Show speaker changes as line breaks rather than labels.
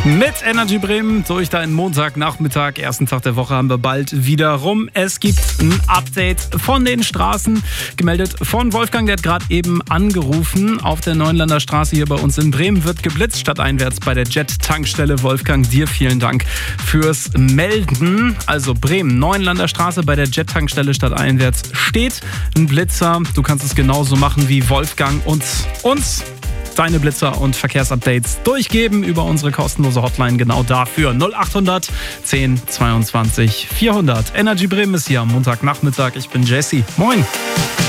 Mit Energy Bremen durch deinen Montagnachmittag, ersten Tag der Woche, haben wir bald wieder rum. Es gibt ein Update von den Straßen, gemeldet von Wolfgang, der hat gerade eben angerufen. Auf der Neuenlander Straße hier bei uns in Bremen wird geblitzt, stadteinwärts bei der Jet-Tankstelle. Wolfgang, dir vielen Dank fürs Melden. Also Bremen, Neuenlander Straße bei der Jet-Tankstelle stadteinwärts steht ein Blitzer. Du kannst es genauso machen wie Wolfgang und uns deine Blitzer und Verkehrsupdates durchgeben über unsere kostenlose Hotline, genau dafür 0800 10 22 400. Energy Bremen ist hier am Montagnachmittag. Ich bin Jesse. Moin.